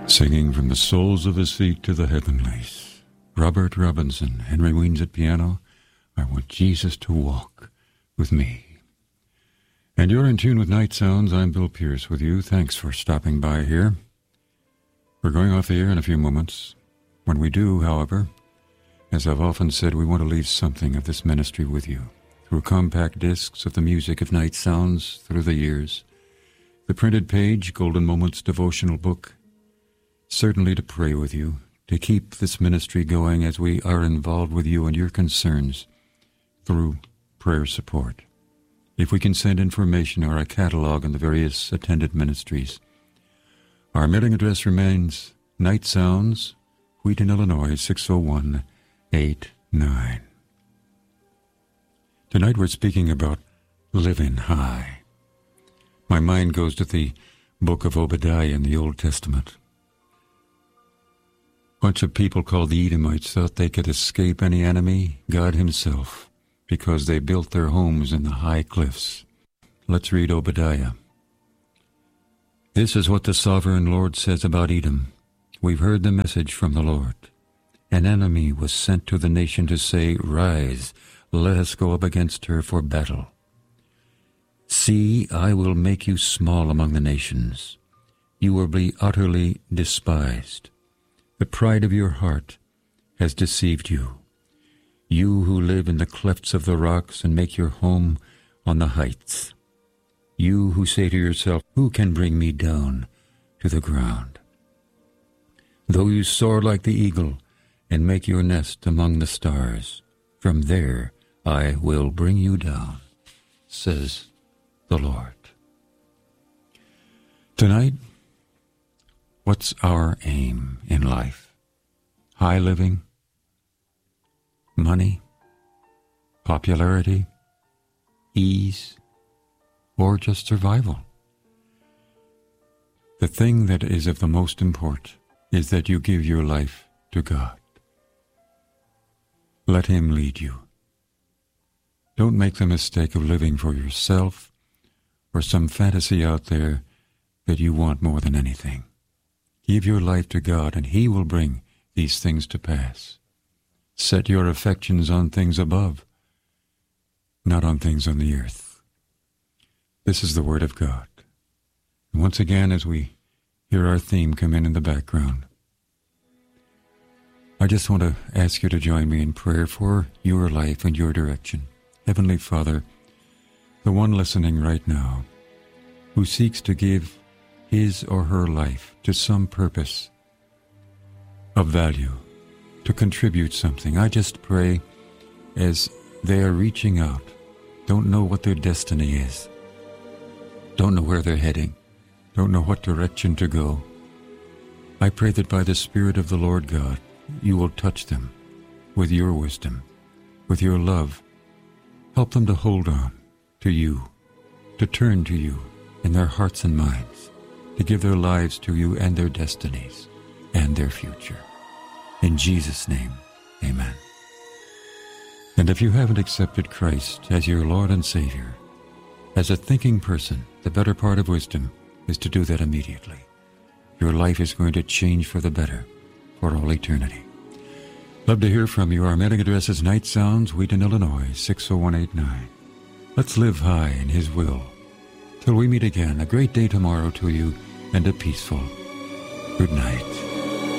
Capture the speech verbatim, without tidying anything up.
Singing from the soles of his feet to the heavenlies. Robert Robinson, Henry Weems at piano. I want Jesus to walk with me. And you're in tune with Night Sounds. I'm Bill Pierce with you. Thanks for stopping by here. We're going off the air in a few moments. When we do, however, as I've often said, we want to leave something of this ministry with you. Through compact discs of the music of Night Sounds through the years. The printed page, Golden Moments devotional book. Certainly to pray with you, to keep this ministry going as we are involved with you and your concerns through prayer support. If we can send information or a catalog on the various attended ministries. Our mailing address remains Night Sounds, Wheaton, Illinois, six oh one eight nine. Tonight we're speaking about living high. My mind goes to the book of Obadiah in the Old Testament. A bunch of people called the Edomites thought they could escape any enemy, God himself, because they built their homes in the high cliffs. Let's read Obadiah. This is what the sovereign Lord says about Edom. We've heard the message from the Lord. An enemy was sent to the nation to say, "Rise, let us go up against her for battle. See, I will make you small among the nations. You will be utterly despised. The pride of your heart has deceived you. You who live in the clefts of the rocks and make your home on the heights. You who say to yourself, who can bring me down to the ground? Though you soar like the eagle and make your nest among the stars, from there I will bring you down, says the Lord." Tonight, what's our aim in life? High living? Money? Popularity? Ease? Or just survival? The thing that is of the most import is that you give your life to God. Let Him lead you. Don't make the mistake of living for yourself or some fantasy out there that you want more than anything. Give your life to God, and He will bring these things to pass. Set your affections on things above, not on things on the earth. This is the Word of God. And once again, as we hear our theme come in in the background, I just want to ask you to join me in prayer for your life and your direction. Heavenly Father, the one listening right now, who seeks to give his or her life to some purpose of value, to contribute something, I just pray as they are reaching out, don't know what their destiny is, don't know where they're heading, don't know what direction to go. I pray that by the Spirit of the Lord God, you will touch them with your wisdom, with your love. Help them to hold on to you, to turn to you in their hearts and minds, to give their lives to you and their destinies and their future. In Jesus' name, amen. And if you haven't accepted Christ as your Lord and Savior, as a thinking person, the better part of wisdom is to do that immediately. Your life is going to change for the better for all eternity. Love to hear from you. Our mailing address is Night Sounds, Wheaton, Illinois, six oh one eight nine. Let's live high in His will. Till we meet again, a great day tomorrow to you and a peaceful good night.